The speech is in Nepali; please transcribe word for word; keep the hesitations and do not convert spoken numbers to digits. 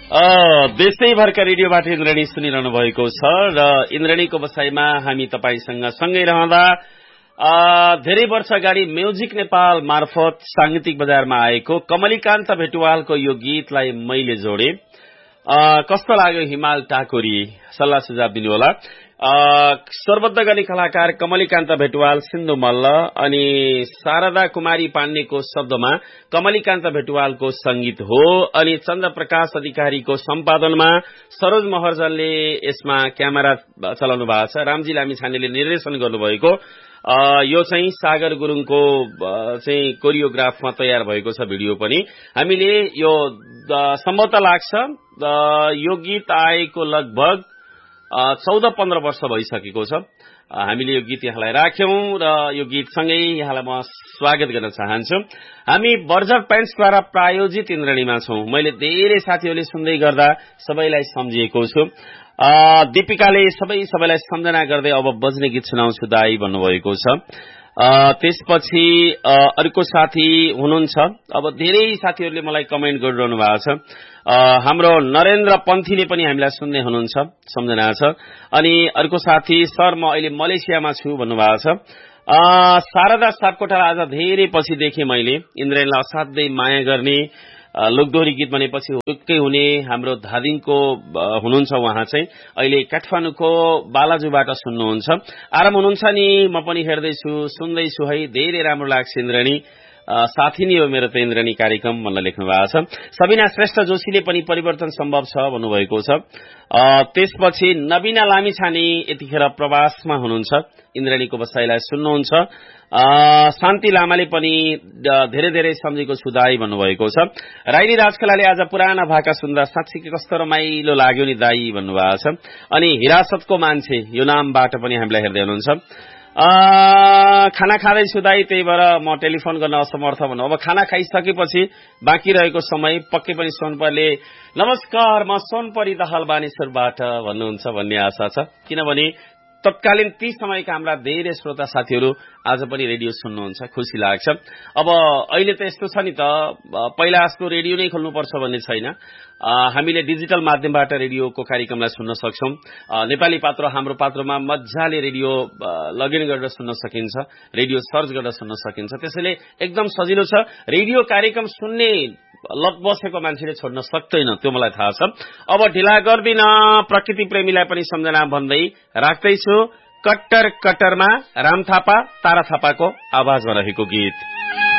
देशैभरका रेडियोबाट इन्द्रणी सुनिरहनु भएको छ र इन्द्रणीको बसाइमा हामी तपाईसँग सँगै रहँदा धेरै वर्ष अगाडि म्युजिक नेपाल मार्फत सांगीतिक बजारमा आएको कमलीकान्त भेटुवालको यो गीतलाई मैले जोडे। कस्तो लाग्यो हिमाल टाकोरी? सल्लाह सुझाव दिनुहोला। स्वरबद्ध गर्ने कलाकार कमलीकान्त भेटुवाल, सिन्धु मल्ल अनि शारदा कुमारी पाण्डेको शब्दमा कमलीकान्त भेटुवालको संगीत हो अनि चन्द्र प्रकाश अधिकारीको सम्पादनमा सरोज महर्जनले यसमा क्यामेरा चलाउनु भएको छ। रामजी लामिछानेले निर्देशन गर्नुभएको यो चाहिँ सागर गुरुङको चाहिँ कोरियोग्राफमा तयार भएको छ भिडियो पनि। हामीले यो सम्भवतः लाग्छ यो गीत आएको लगभग चौध पन्ध्र वर्ष भइसकेको छ। हामीले यो गीत यहाँलाई राख्यौं र यो गीतसँगै यहाँलाई म स्वागत गर्न चाहन्छु। हामी बर्जर प्यान्ट्सद्वारा प्रायोजित इन्द्रणीमा छौं। मैले धेरै साथीहरूले सुन्दै गर्दा सबैलाई सम्झिएको छु। दीपिकाले सबै सबैलाई सम्झना गर्दै अब बज्ने गीत सुनाउँछु दाई भन्नुभएको छ। त्यसपछि अर्को साथी हुनुहुन्छ, अब धेरै साथीहरूले मलाई कमेन्ट गरिरहनु भएको छ। हाम्रो नरेन्द्र पन्थीले पनि हामीलाई सुन्दै हुनुहुन्छ, सम्झना छ। अनि अर्को साथी सर म अहिले मलेसियामा छु भन्नुभएको छ। शारदा सापकोटालाई आज धेरै पछि देखेँ मैले। इन्द्रनीलाई असाध्यै माया गर्ने, लोकदोहोरी गीत भनेपछि हुक्कै हुने हाम्रो धादिङको हुनुहुन्छ। उहाँ चाहिँ अहिले काठमाडौँको बालाजुबाट सुन्नुहुन्छ। आराम हुनुहुन्छ नि? म पनि हेर्दैछु, सुन्दैछु है। धेरै राम्रो लाग्छ इन्द्रणी, साथी नै हो मेरो त इन्द्रणी कार्यक्रम भनेर लेख्नु भएको छ। सबिना श्रेष्ठ जोशीले पनि परिवर्तन सम्भव छ भन्नुभएको छ। त्यसपछि नबिना लामिछाने यतिखेर प्रवासमा हुनुहुन्छ, इन्द्रणीको बसाइलाई सुन्नुहुन्छ। शान्ति लामाले पनि धेरै धेरै सम्झेको छु दाई भन्नुभएको छ। राइनी राजकलाले आज पुराना भाका सुन्दा साँच्चै कस्तो रमाइलो लाग्यो नि दाई भन्नुभएको छ। अनि हिरासतको मान्छे यो नामबाट पनि हामीलाई हेर्दै हुनुहुन्छ। खाना खाँदैछु दाई, त्यही भएर म टेलिफोन गर्न असमर्थ भन्नु। अब खाना खाइसकेपछि बाँकी रहेको समय पक्कै पनि सोनपरीले नमस्कार म सोनपरी दहाल बानेश्वरबाट भन्नुहुन्छ भन्ने आशा छ। किनभने तत्कालीन ती समयका हाम्रा धेरै श्रोता साथीहरू आज पनि रेडियो सुन्नुहुन्छ, खुसी लाग्छ। अब अहिले त यस्तो छ नि त, पहिला जस्तो रेडियो नै खोल्नुपर्छ भन्ने छैन। हामीले डिजिटल माध्यमबाट रेडियोको कार्यक्रमलाई सुन्न सक्छौं। नेपाली पात्र हाम्रो पात्रमा मजाले रेडियो लगइन गरेर सुन्न सकिन्छ, रेडियो सर्च गरेर सुन्न सकिन्छ। त्यसैले एकदम सजिलो छ। रेडियो कार्यक्रम सुन्ने लत बसेको मान्छेले छोड्न सक्दैन, त्यो मलाई थाहा छ। अब ढिला गर्दिन, प्रकृति प्रेमीलाई पनि सम्झना भन्दै राख्दैछु कट्टर कट्टरमा राम थापा तारा थापाको आवाजमा रहेको गीत।